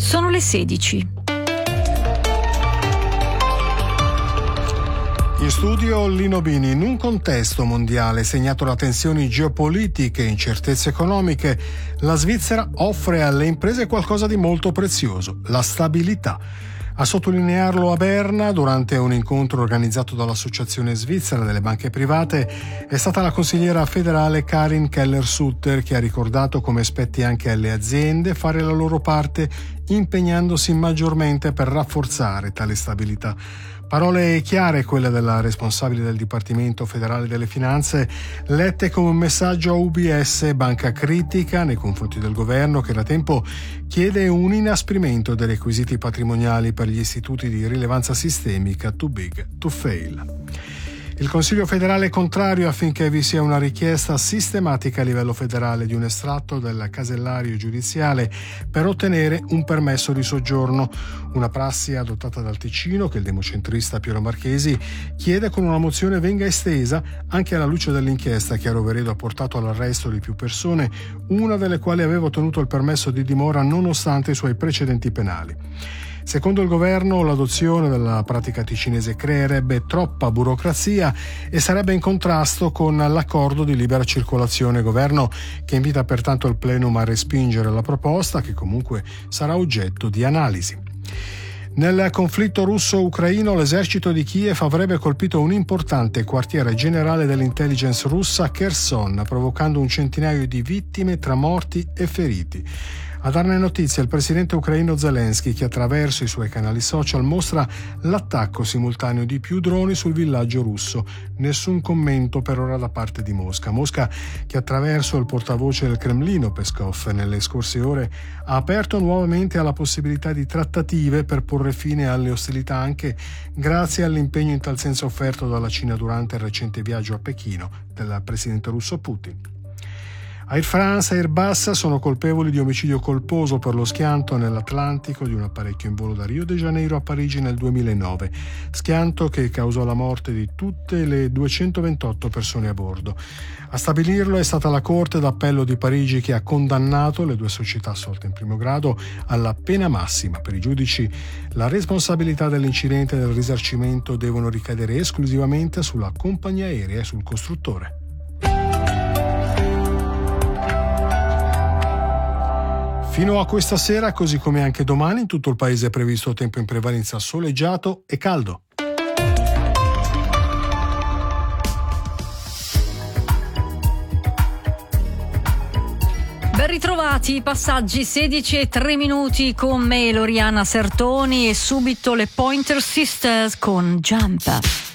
Sono le 16. In studio Lino Bini. In un contesto mondiale segnato da tensioni geopolitiche e incertezze economiche, la Svizzera offre alle imprese qualcosa di molto prezioso: la stabilità. A sottolinearlo a Berna, durante un incontro organizzato dall'Associazione Svizzera delle Banche Private, è stata la consigliera federale Karin Keller-Sutter, che ha ricordato come spetti anche alle aziende fare la loro parte, impegnandosi maggiormente per rafforzare tale stabilità. Parole chiare, quelle della responsabile del Dipartimento federale delle finanze, lette come un messaggio a UBS, banca critica nei confronti del governo, che da tempo chiede un inasprimento dei requisiti patrimoniali per gli istituti di rilevanza sistemica too big to fail. Il Consiglio federale è contrario affinché vi sia una richiesta sistematica a livello federale di un estratto del casellario giudiziale per ottenere un permesso di soggiorno, una prassi adottata dal Ticino che il democentrista Piero Marchesi chiede con una mozione venga estesa anche alla luce dell'inchiesta che a Roveredo ha portato all'arresto di più persone, una delle quali aveva ottenuto il permesso di dimora nonostante i suoi precedenti penali. Secondo il governo, l'adozione della pratica ticinese creerebbe troppa burocrazia e sarebbe in contrasto con l'accordo di libera circolazione. Governo che invita pertanto il plenum a respingere la proposta, che comunque sarà oggetto di analisi. Nel conflitto russo-ucraino l'esercito di Kiev avrebbe colpito un importante quartiere generale dell'intelligence russa a Kherson, provocando un centinaio di vittime tra morti e feriti. A darne notizia il presidente ucraino Zelensky, che attraverso i suoi canali social mostra l'attacco simultaneo di più droni sul villaggio russo. Nessun commento per ora da parte di Mosca. Mosca che attraverso il portavoce del Cremlino Peskov nelle scorse ore ha aperto nuovamente alla possibilità di trattative per porre fine alle ostilità, anche grazie all'impegno in tal senso offerto dalla Cina durante il recente viaggio a Pechino del presidente russo Putin. Air France e Airbus sono colpevoli di omicidio colposo per lo schianto nell'Atlantico di un apparecchio in volo da Rio de Janeiro a Parigi nel 2009, schianto che causò la morte di tutte le 228 persone a bordo. A stabilirlo è stata la Corte d'Appello di Parigi, che ha condannato le due società assolte in primo grado alla pena massima. Per i giudici la responsabilità dell'incidente e del risarcimento devono ricadere esclusivamente sulla compagnia aerea e sul costruttore. Fino a questa sera, così come anche domani, in tutto il paese è previsto tempo in prevalenza soleggiato e caldo. Ben ritrovati, passaggi 16:03 con me Loriana Sertoni e subito le Pointer Sisters con Jump.